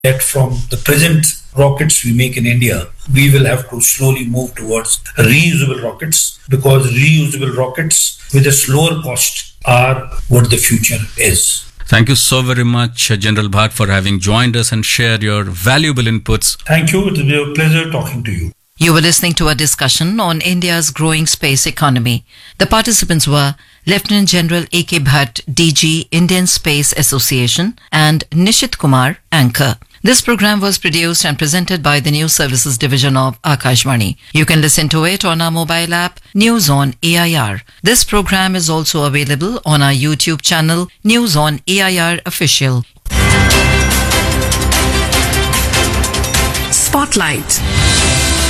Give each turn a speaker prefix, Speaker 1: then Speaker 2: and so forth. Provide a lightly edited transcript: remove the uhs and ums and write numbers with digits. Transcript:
Speaker 1: that from the present rockets we make in India, we will have to slowly move towards reusable rockets, because reusable rockets with a slower cost are what the future is.
Speaker 2: Thank you so very much, General Bhatt, for having joined us and shared your valuable inputs.
Speaker 1: Thank you. It will be a pleasure talking to you.
Speaker 3: You were listening to a discussion on India's growing space economy. The participants were Lieutenant General A.K. Bhatt, DG, Indian Space Association, and Nishit Kumar, Anchor. This program was produced and presented by the News Services Division of Akashvani. You can listen to it on our mobile app, News on AIR. This program is also available on our YouTube channel, News on AIR Official.
Speaker 4: Spotlight.